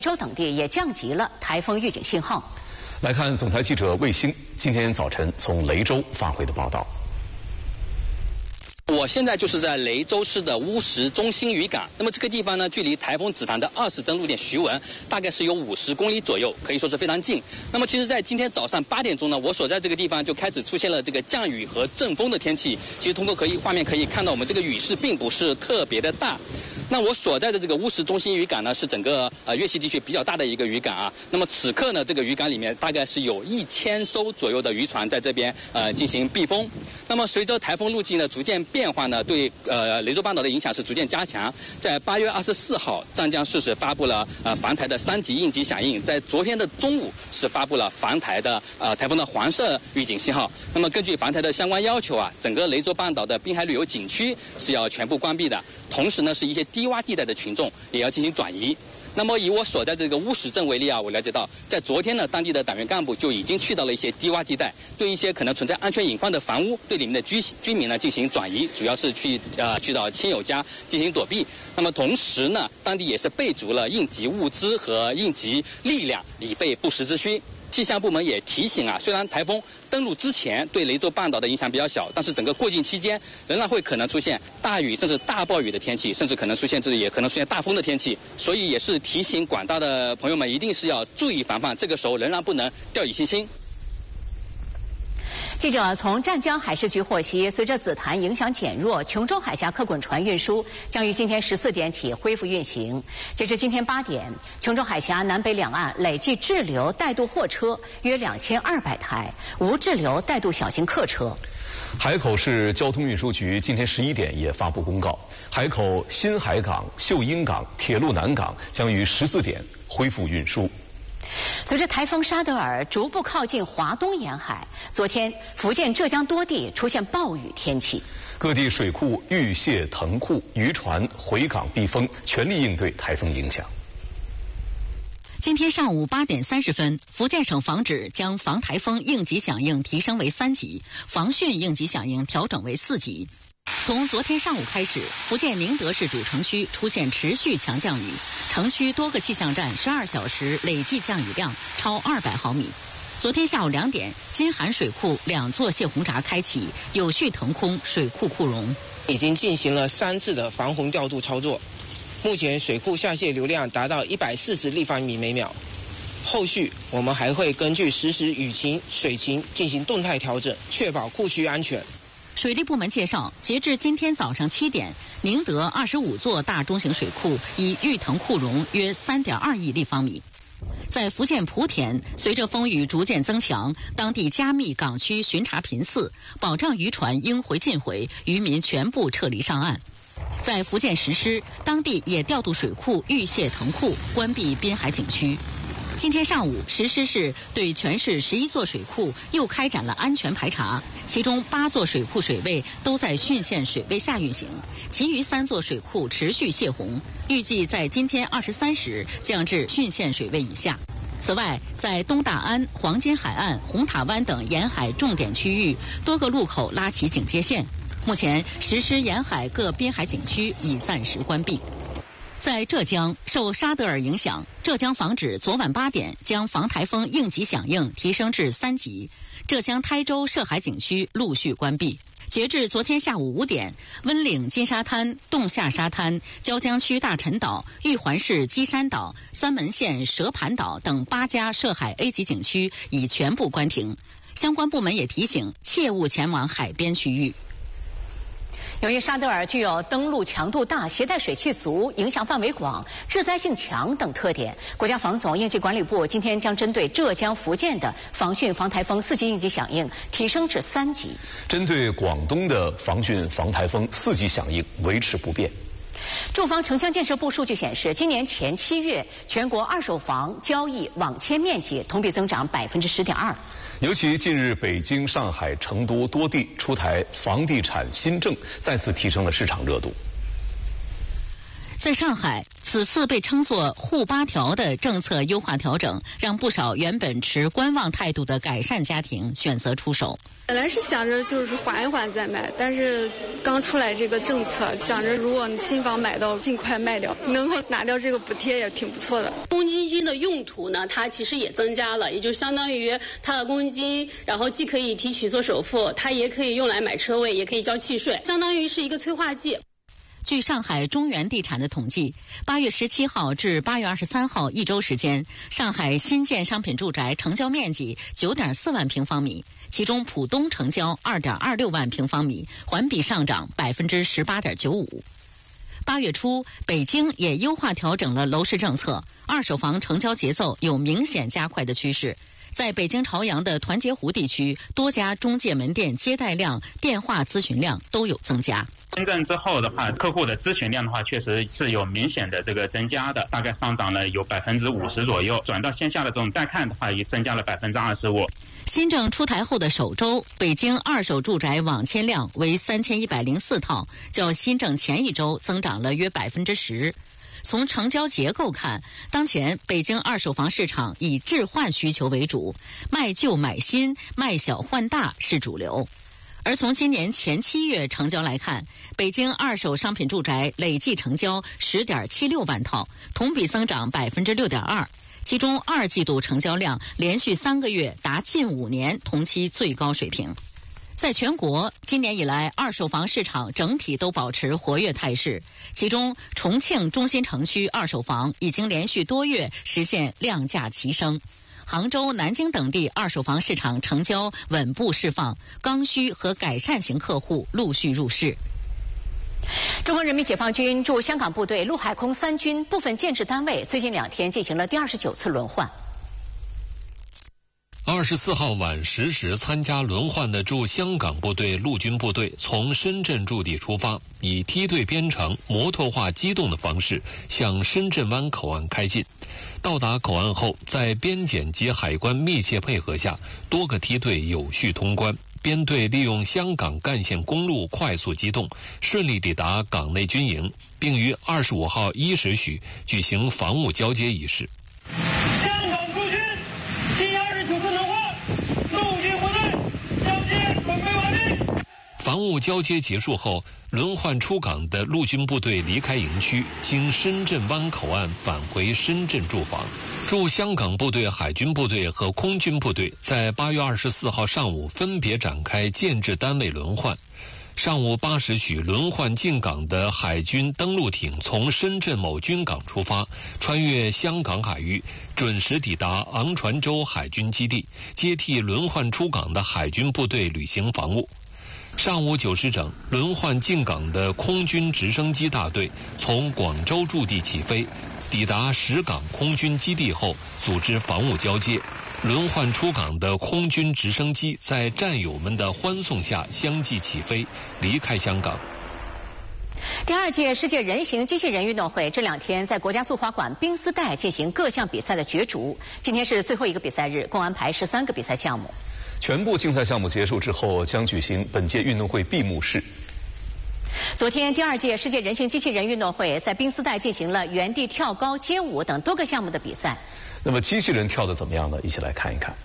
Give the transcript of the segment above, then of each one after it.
州等地也降级了台风预警信号。 来看总台记者卫星今天早晨从雷州发回的报道。 我现在就是在雷州市的乌石中心渔港，那么这个地方呢，距离台风指塘的20登陆点徐闻大概是有50公里左右，可以说是非常近。那么其实，在今天早上8点钟呢，我所在这个地方就开始出现了这个降雨和阵风的天气。其实通过画面可以看到，我们这个雨势并不是特别的大。那我所在的这个乌石中心渔港呢，是整个粤西地区比较大的一个渔港啊。那么此刻呢，这个渔港里面大概是有1000艘左右的渔船在这边进行避风。那么随着台风路径的逐渐变化呢，对雷州半岛的影响是逐渐加强。在8月24号，湛江市是发布了防台的3级应急响应，在昨天的中午是发布了防台的台风的黄色预警信号。那么根据防台的相关要求啊，整个雷州半岛的滨海旅游景区是要全部关闭的，同时呢是一些低洼地带的群众也要进行转移。那么以我所在这个乌石镇为例啊，我了解到，在昨天呢，当地的党员干部就已经去到了一些低洼地带，对一些可能存在安全隐患的房屋，对里面的居民呢进行转移，主要是去到亲友家进行躲避。那么同时呢，当地也是备足了应急物资和应急力量，以备不时之需。气象部门也提醒啊，虽然台风登陆之前对雷州半岛的影响比较小，但是整个过境期间仍然会可能出现大雨甚至大暴雨的天气，甚至可能出现也可能出现大风的天气，所以也是提醒广大的朋友们一定是要注意防范，这个时候仍然不能掉以轻心。 记者从湛江海事局获悉，随着紫檀影响减弱，琼州海峡客滚船运输将于今天14点起恢复运行。截至今天8点，琼州海峡南北两岸累计滞留带渡货车约2200台，无滞留带渡小型客车。 海口市交通运输局今天11点也发布公告，海口新海港、秀英港、铁路南港将于14点恢复运输。 随着台风沙德尔逐步靠近华东沿海，昨天福建、浙江多地出现暴雨天气， 各地水库预泄腾库，渔船回港避风，全力应对台风影响。 今天上午8点30分，福建省防指将防台风应急响应提升为3级，防汛应急响应调整为4级。从昨天上午开始，福建宁德市主城区出现持续强降雨，城区多个气象站12小时累计降雨量超200毫米。昨天下午2点，金韩水库2座泄洪闸开启，有序腾空，水库库容。 已经进行了3次的防洪调度操作，目前水库下泄流量达到140立方米每秒。后续我们还会根据实时雨情、水情进行动态调整，确保库区安全。 水利部门介绍，截至今天早上7点，宁德25座大中型水库已预腾库容约3.2亿立方米。在福建莆田，随着风雨逐渐增强，当地加密港区巡查频次，保障渔船应回尽回，渔民全部撤离上岸。在福建石狮，当地也调度水库预泄腾库，关闭滨海景区。今天上午，石狮市对全市11座水库又开展了安全排查，其中8座水库水位都在汛限水位下运行，其余3座水库持续泄洪，预计在今天23时降至汛限水位以下。此外，在东大安、黄金海岸、红塔湾等沿海重点区域，多个路口拉起警戒线。目前，石狮沿海各滨海景区已暂时关闭。在浙江，受沙德尔影响，浙江防指昨晚8点将防台风应急响应提升至3级，浙江台州涉海景区陆续关闭。截至昨天下午5点，温岭金沙滩、洞下沙滩、椒江区大陈岛、玉环市基山岛、三门县蛇盘岛等8家涉海 A 级景区已全部关停。相关部门也提醒切勿前往海边区域。 由于沙德尔具有登陆强度大、携带水汽足、影响范围广、致灾性强等特点，国家防总应急管理部今天将针对浙江、福建的防汛防台风4级应急响应提升至3级。 针对广东的防汛防台风4级响应维持不变。 住房城乡建设部数据显示，今年前7月，全国二手房交易网签面积同比增长10.2%。 尤其近日，北京、上海、成都多地出台房地产新政，再次提升了市场热度。 在上海， 此次被称作护8条的政策优化调整，让不少原本持观望态度的改善家庭选择出手。 本来是想着就是缓一缓再卖，但是刚出来这个政策，想着如果新房买到尽快卖掉，能够拿掉这个补贴也挺不错的。 公积金的用途呢，它其实也增加了，也就相当于它的公积金，然后既可以提取做首付，它也可以用来买车位，也可以交契税，相当于是一个催化剂。 据上海中原地产的统计，8月17号至8月23号1周时间，上海新建商品住宅成交面积9.4万平方米，其中浦东成交2.26万平方米，环比上涨18.95%。8月初，北京也优化调整了楼市政策，二手房成交节奏有明显加快的趋势。在北京朝阳的团结湖地区，多家中介门店接待量、电话咨询量都有增加。 新政之后的话，客户的咨询量的话，确实是有明显的这个增加的，大概上涨了有50%左右。转到线下的这种带看的话，也增加了25%。 新政出台后的首周，北京二手住宅网签量为3104套，较新政前一周增长了约10%。从成交结构看，当前北京二手房市场以置换需求为主，卖旧买新、卖小换大是主流。而从今年前7月成交来看，北京二手商品住宅累计成交10.76万套，同比增长6.2%。其中2季度成交量连续3个月达近5年同期最高水平。在全国，今年以来二手房市场整体都保持活跃态势，其中重庆中心城区二手房已经连续多月实现量价齐升。杭州、南京等地二手房市场成交稳步释放，刚需和改善型客户陆续入市。 中国人民解放军驻香港部队陆海空3军部分建制单位最近2天进行了第29次轮换。 24号晚10时参加轮换的驻香港部队陆军部队从深圳驻地出发，以梯队编成、摩托化机动的方式向深圳湾口岸开进。到达口岸后，在边检及海关密切配合下，多个梯队有序通关。编队利用香港干线公路快速机动，顺利抵达港内军营，并于25号1时许举行防务交接仪式。 香港驻军第29次轮换，陆军部队交接准备完毕。 防务交接结束后，轮换出港的陆军部队离开营区，经深圳湾口岸返回深圳驻防。驻香港部队、海军部队和空军部队在8月24号上午分别展开建制单位轮换。上午8时许，轮换进港的海军登陆艇从深圳某军港出发，穿越香港海域，准时抵达昂船洲海军基地，接替轮换出港的海军部队履行防务。上午9时整，轮换进港的空军直升机大队从广州驻地起飞，抵达石港空军基地后组织防务交接。轮换出港的空军直升机在战友们的欢送下相继起飞，离开香港。 第2届世界人形机器人运动会这2天在国家速滑馆冰丝带进行各项比赛的角逐，今天是最后一个比赛日，共安排13个比赛项目。 全部竞赛项目结束之后，将举行本届运动会闭幕式。 昨天，第2届世界人形机器人运动会在冰丝带进行了原地跳高、街舞等多个项目的比赛。 那么机器人跳得怎么样呢？一起来看一看。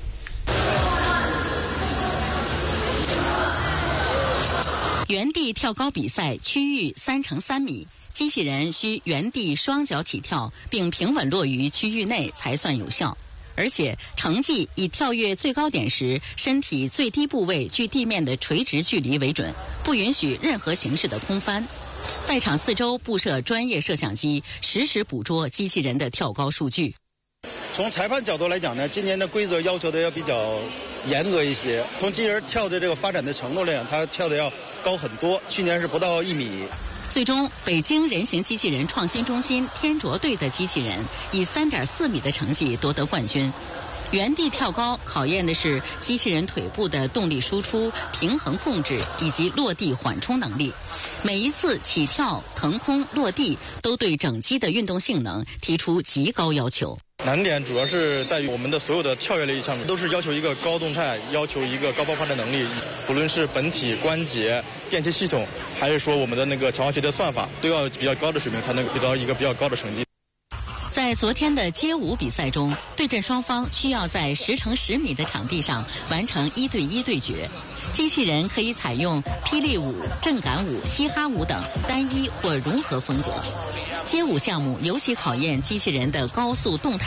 原地跳高比赛区域3×3米，机器人需原地双脚起跳，并平稳落于区域内才算有效。而且成绩以跳跃最高点时身体最低部位距地面的垂直距离为准，不允许任何形式的空翻。赛场4周布设专业摄像机，实时捕捉机器人的跳高数据。 从裁判角度来讲呢，今年的规则要求的要比较严格一些。从机器人跳的这个发展的程度来讲，它跳的要高很多，去年是不到1米。 最终，北京人形机器人创新中心天卓队的机器人以3.4米的成绩夺得冠军。原地跳高考验的是机器人腿部的动力输出、平衡控制以及落地缓冲能力。每一次起跳、腾空、落地都对整机的运动性能提出极高要求。 难点主要是在于我们的所有的跳跃类项目都是要求一个高动态，要求一个高爆发的能力，不论是本体、关节、电气系统，还是说我们的那个强化学的算法，都要比较高的水平才能得到一个比较高的成绩。 在昨天的街舞比赛中，对阵双方需要在10×10米的场地上完成1对1对决。机器人可以采用霹雳舞、正感舞、嘻哈舞等单一或融合风格。街舞项目尤其考验机器人的高速动态